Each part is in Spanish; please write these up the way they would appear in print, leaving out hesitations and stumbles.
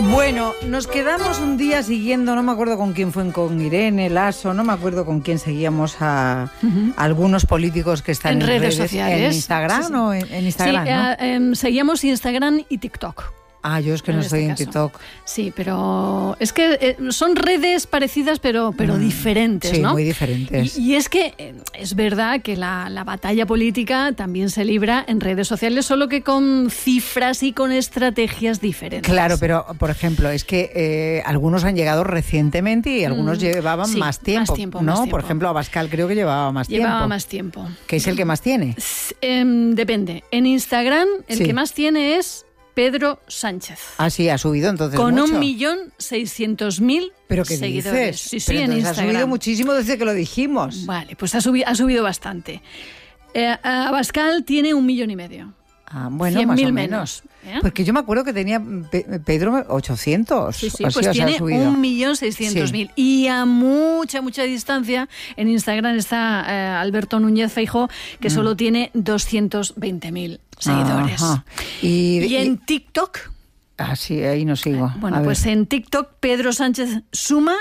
Bueno, nos quedamos un día siguiendo, no me acuerdo con quién fue, con Irene Lasso, no me acuerdo con quién seguíamos a algunos políticos que están en redes sociales. ¿En Instagram o en Instagram? Sí, ¿no? Seguíamos Instagram y TikTok. Ah, yo es que no estoy en TikTok. Sí, pero es que son redes parecidas, pero diferentes, sí, ¿no? Sí, muy diferentes. Y es que es verdad que la batalla política también se libra en redes sociales, solo que con cifras y con estrategias diferentes. Claro, pero, por ejemplo, es que algunos han llegado recientemente y algunos llevaban más tiempo, ¿no? Por ejemplo, Abascal creo que llevaba más tiempo. Llevaba más tiempo. ¿Qué es el que más tiene? Depende. En Instagram, el que más tiene es Pedro Sánchez. Ah, sí, ha subido entonces con mucho. 1.600.000 ¿Pero qué seguidores. Dices? Sí, en Instagram. Ha subido muchísimo desde que lo dijimos. Vale, pues ha subido bastante. Abascal tiene 1,5 millones. Ah, bueno, más o menos. Porque yo me acuerdo que tenía Pedro 800. Sí, pues tiene 1.600.000. Sí. Y a mucha distancia, en Instagram está Alberto Núñez Feijóo, que solo tiene 220.000 seguidores. Y en TikTok... Ah, sí, ahí no sigo. Bueno, pues en TikTok Pedro Sánchez suma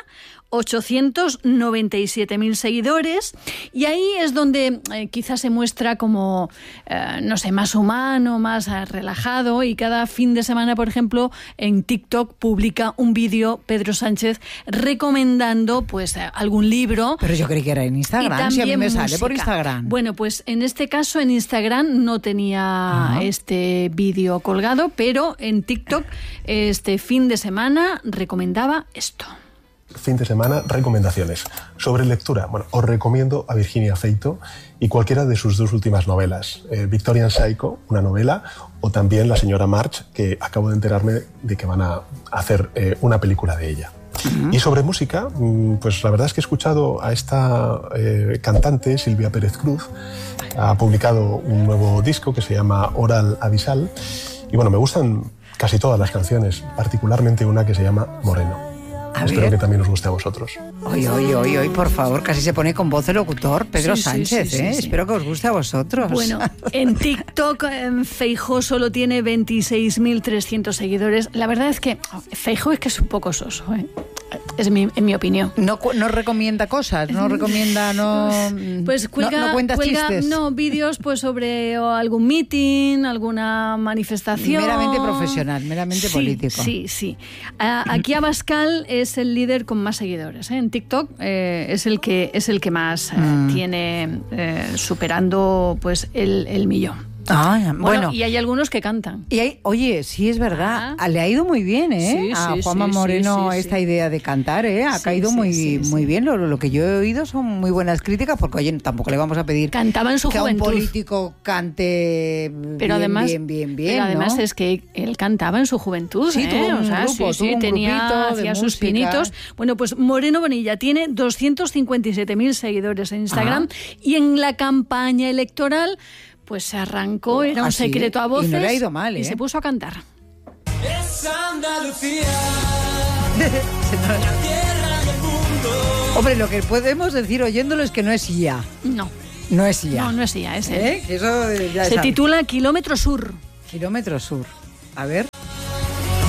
897.000 seguidores y ahí es donde quizás se muestra como, no sé, más humano, más relajado, y cada fin de semana, por ejemplo, en TikTok publica un vídeo Pedro Sánchez recomendando pues algún libro. Pero yo creí que era en Instagram, si a mí me sale por Instagram. Bueno, pues en este caso en Instagram no tenía este vídeo colgado, pero en TikTok este fin de semana recomendaba esto. Fin de semana, recomendaciones. Sobre lectura, bueno, os recomiendo a Virginia Feito y cualquiera de sus 2 últimas novelas. Victorian Psycho, una novela, o también La señora March, que acabo de enterarme de que van a hacer una película de ella. Y sobre música, pues la verdad es que he escuchado a esta cantante, Silvia Pérez Cruz. Ha publicado un nuevo disco que se llama Oral Abisal. Y bueno, me gustan casi todas las canciones, particularmente una que se llama Moreno. Espero que también os guste a vosotros. Oye, por favor, casi se pone con voz de locutor Pedro Sánchez, ¿eh? Sí. Espero que os guste a vosotros. Bueno, en TikTok Feijóo solo tiene 26.300 seguidores. La verdad es que Feijóo es que es un poco soso, ¿eh? En mi opinión. No recomienda cosas, no recomienda, pues no cuenta chistes. No, vídeos pues sobre algún meeting, alguna manifestación. Meramente profesional, meramente político. Sí. Aquí Abascal es el líder con más seguidores, ¿eh? En TikTok es el que más tiene, superando pues el millón. Bueno, y hay algunos que cantan. Oye, sí, es verdad. Le ha ido muy bien, ¿eh? A Juanma Moreno esta idea de cantar, ¿eh? Ha caído muy bien. Lo que yo he oído son muy buenas críticas, porque, oye, tampoco le vamos a pedir Cantaba en su que juventud. A un político cante bien. Pero además ¿no? Es que él cantaba en su juventud. Sí, tuvo un grupo, hacía sus pinitos. Bueno, pues Moreno Bonilla tiene 257.000 seguidores en Instagram y en la campaña electoral pues se arrancó, era un secreto a voces. Y no le ha ido mal, ¿eh? Y se puso a cantar. Es Andalucía, la tierra del mundo. Hombre, lo que podemos decir oyéndolo es que no es IA. No. No es IA. No es IA, es él. Que eso ya se titula Kilómetro Sur. Kilómetro Sur. A ver.